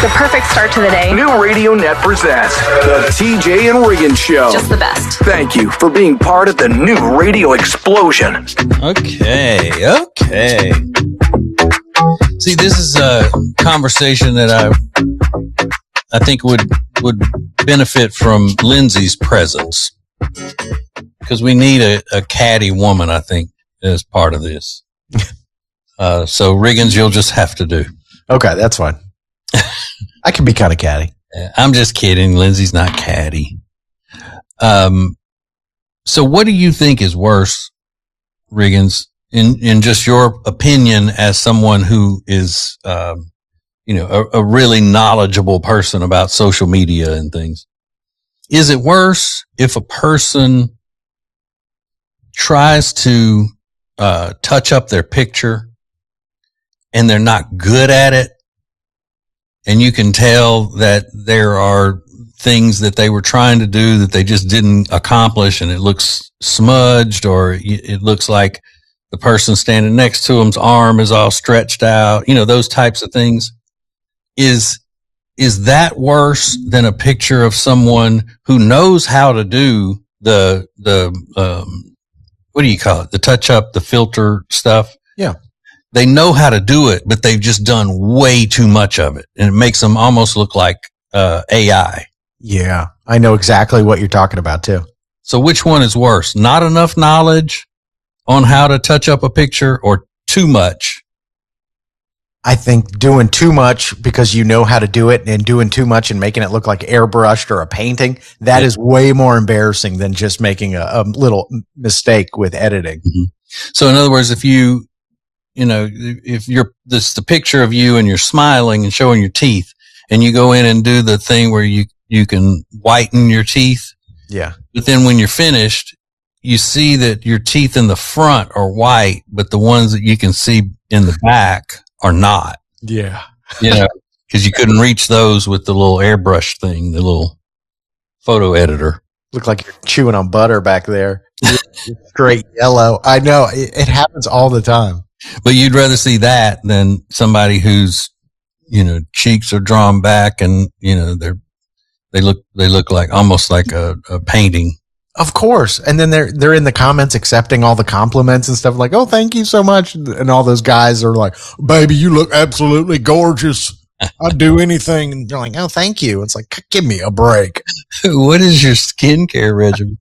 The perfect start to the day. New Radio Net presents the TJ and Regan Show. Just the best. Thank you for being part of the new radio explosion. Okay. See, this is a conversation that I think would benefit from Lindsay's presence, because we need a catty woman, I think, as part of this. So Riggins, you'll just have to do. Okay, that's fine. I can be kind of catty. I'm just kidding. Lindsay's not catty. So what do you think is worse, Riggins, in just your opinion as someone who is, a really knowledgeable person about social media and things? Is it worse if a person tries to touch up their picture and they're not good at it, and you can tell that there are things that they were trying to do that they just didn't accomplish, and it looks smudged, or it looks like the person standing next to him's arm is all stretched out, those types of things? Is that worse than a picture of someone who knows how to do the what do you call it? The touch up, the filter stuff? Yeah. They know how to do it, but they've just done way too much of it, and it makes them almost look like AI. Yeah, I know exactly what you're talking about too. So which one is worse? Not enough knowledge on how to touch up a picture, or too much? I think doing too much because you know how to do it, and doing too much and making it look like airbrushed or a painting, that is way more embarrassing than just making a little mistake with editing. Mm-hmm. So in other words, if if you're the picture of you and you're smiling and showing your teeth, and you go in and do the thing where you can whiten your teeth. Yeah. But then when you're finished, you see that your teeth in the front are white, but the ones that you can see in the back are not. Yeah. Because you couldn't reach those with the little airbrush thing, the little photo editor. Look like you're chewing on butter back there. Straight yellow. I know. It happens all the time. But you'd rather see that than somebody whose, cheeks are drawn back, and, they look like almost like a painting. Of course. And then they're in the comments accepting all the compliments and stuff, like, oh, thank you so much. And all those guys are like, baby, you look absolutely gorgeous. I'd do anything. And you're like, oh, thank you. It's like, give me a break. What is your skincare regimen?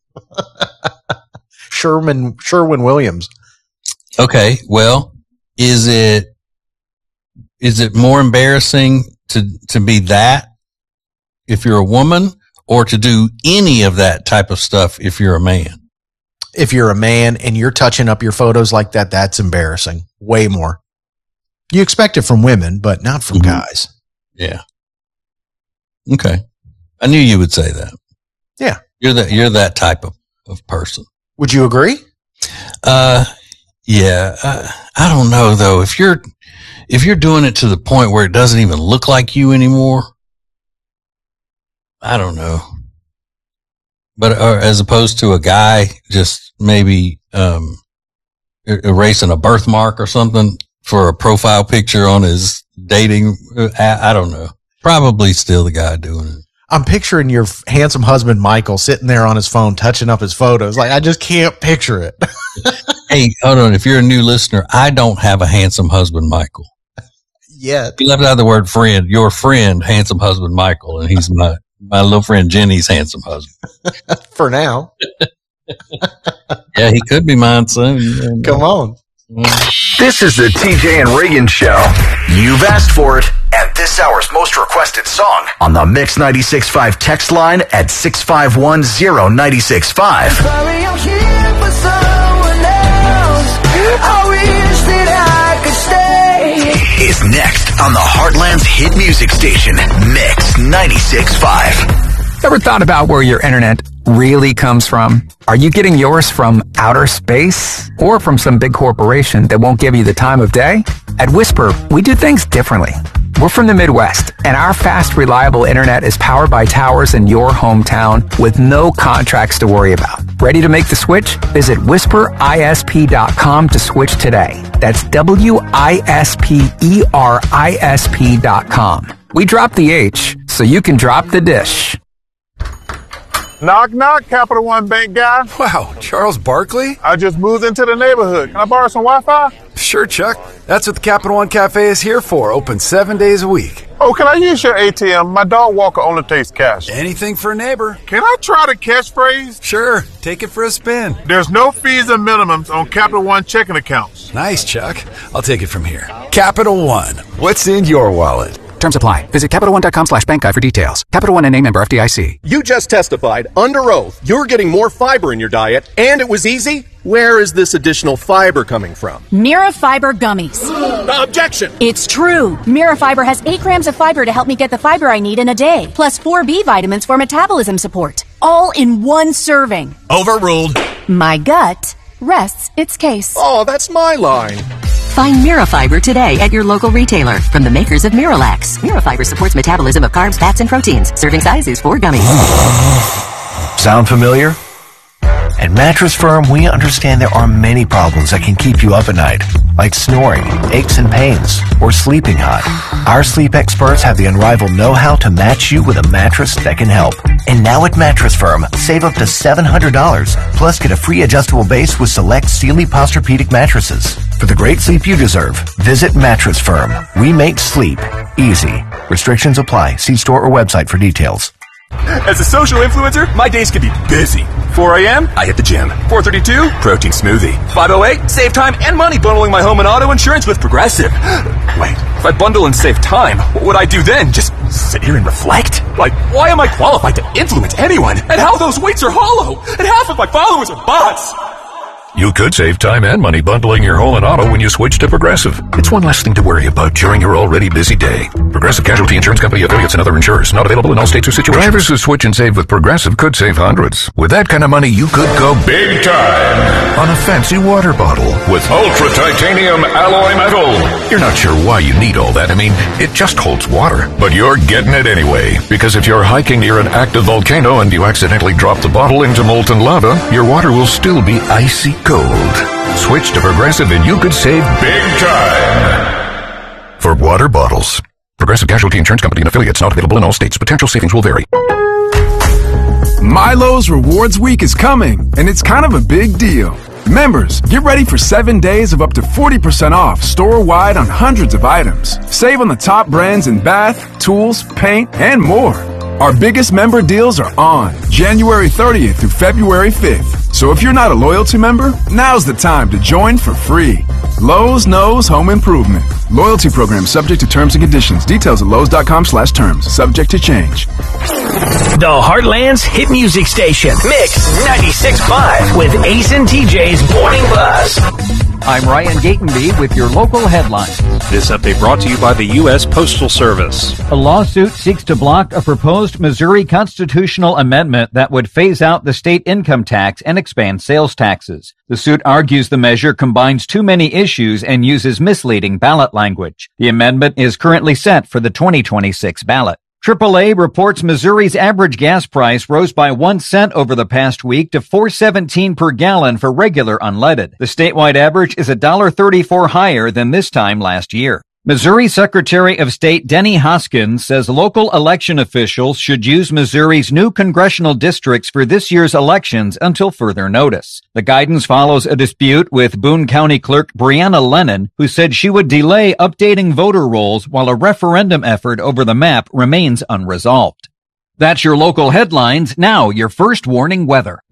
Sherwin Williams. Okay. Well, is it more embarrassing to be that if you're a woman, or to do any of that type of stuff if you're a man? If you're a man and you're touching up your photos like that, that's embarrassing. Way more. You expect it from women, but not from guys. Yeah. Okay. I knew you would say that. Yeah. You're that type of person. Would you agree? Yeah. I don't know though. If you're doing it to the point where it doesn't even look like you anymore, I don't know. But as opposed to a guy just maybe erasing a birthmark or something for a profile picture on his dating, I don't know. Probably still the guy doing it. I'm picturing your handsome husband, Michael, sitting there on his phone, touching up his photos. Like, I just can't picture it. Hey, hold on. If you're a new listener, I don't have a handsome husband, Michael. Yeah. You left out the word friend. Your friend, handsome husband, Michael, and he's my little friend Jenny's handsome husband. For now. Yeah, he could be mine soon. Come on. This is the TJ and Regan Show. You've asked for it, and this hour's most requested song on the Mix 96.5 text line at 6510965. Sorry, I'm here for someone else. I wish that I could stay. Is next on the Heartland's hit music station, Mix 96.5. Ever thought about where your internet really comes from? Are you getting yours from outer space or from some big corporation that won't give you the time of day? At Whisper, we do things differently. We're from the Midwest, and our fast, reliable internet is powered by towers in your hometown with no contracts to worry about. Ready to make the switch? Visit whisperisp.com to switch today. That's WISPERISP.com. We drop the H so you can drop the dish. Knock, knock, Capital One Bank guy. Wow, Charles Barkley? I just moved into the neighborhood. Can I borrow some Wi-Fi? Sure, Chuck. That's what the Capital One Cafe is here for. Open 7 days a week. Oh, can I use your ATM? My dog walker only takes cash. Anything for a neighbor. Can I try the catchphrase? Sure, take it for a spin. There's no fees and minimums on Capital One checking accounts. Nice, Chuck. I'll take it from here. Capital One. What's in your wallet? Terms apply. Visit CapitalOne.com/bankguide for details. Capital One, NA, member FDIC. You just testified under oath you're getting more fiber in your diet, and it was easy. Where is this additional fiber coming from? Mirafiber gummies. Objection! It's true. Mirafiber has 8 grams of fiber to help me get the fiber I need in a day, plus 4 B vitamins for metabolism support. All in one serving. Overruled. My gut rests its case. Oh, that's my line. Find Mirafiber today at your local retailer from the makers of Miralax. Mirafiber supports metabolism of carbs, fats, and proteins. Serving size is 4 gummies. Sound familiar? At Mattress Firm, we understand there are many problems that can keep you up at night, like snoring, aches and pains, or sleeping hot. Our sleep experts have the unrivaled know-how to match you with a mattress that can help. And now at Mattress Firm, save up to $700, plus get a free adjustable base with select Sealy Posturepedic mattresses. For the great sleep you deserve, visit Mattress Firm. We make sleep easy. Restrictions apply. See store or website for details. As a social influencer, my days can be busy. 4 a.m., I hit the gym. 4:32, protein smoothie. 5:08, save time and money bundling my home and auto insurance with Progressive. Wait, if I bundle and save time, what would I do then? Just sit here and reflect? Like, why am I qualified to influence anyone? And how those weights are hollow? And half of my followers are bots? You could save time and money bundling your home and auto when you switch to Progressive. It's one less thing to worry about during your already busy day. Progressive Casualty Insurance Company, affiliates, and other insurers. Not available in all states or situations. Drivers who switch and save with Progressive could save hundreds. With that kind of money, you could go big time on a fancy water bottle with ultra titanium alloy metal. You're not sure why you need all that. I mean, it just holds water. But you're getting it anyway. Because if you're hiking near an active volcano and you accidentally drop the bottle into molten lava, your water will still be icy cold. Switch to Progressive and you could save big time. For water bottles. Progressive Casualty Insurance Company and affiliates, not available in all states. Potential savings will vary. Milo's Rewards Week is coming, and it's kind of a big deal. Members, get ready for 7 days of up to 40% off store-wide on hundreds of items. Save on the top brands in bath, tools, paint, and more. Our biggest member deals are on January 30th through February 5th. So if you're not a loyalty member, now's the time to join for free. Lowe's knows home improvement. Loyalty program subject to terms and conditions. Details at Lowe's.com/terms. Subject to change. The Heartland's hit music station. Mix 96.5 with Ace and TJ's Morning Buzz. I'm Ryan Gatenby with your local headlines. This update brought to you by the U.S. Postal Service. A lawsuit seeks to block a proposed Missouri constitutional amendment that would phase out the state income tax and expand sales taxes. The suit argues the measure combines too many issues and uses misleading ballot language. The amendment is currently set for the 2026 ballot. AAA reports Missouri's average gas price rose by 1 cent over the past week to $4.17 per gallon for regular unleaded. The statewide average is $1.34 higher than this time last year. Missouri Secretary of State Denny Hoskins says local election officials should use Missouri's new congressional districts for this year's elections until further notice. The guidance follows a dispute with Boone County Clerk Brianna Lennon, who said she would delay updating voter rolls while a referendum effort over the map remains unresolved. That's your local headlines. Now, your first warning weather.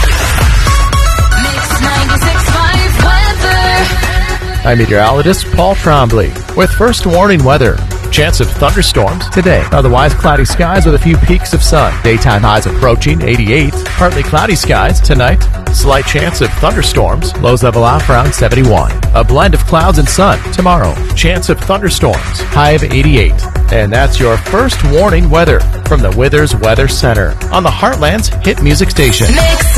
I'm meteorologist Paul Trombley with first warning weather. Chance of thunderstorms today. Otherwise cloudy skies with a few peaks of sun. Daytime highs approaching 88. Partly cloudy skies tonight. Slight chance of thunderstorms. Lows level off around 71. A blend of clouds and sun tomorrow. Chance of thunderstorms. High of 88. And that's your first warning weather from the Withers Weather Center on the Heartland's hit music station. Mix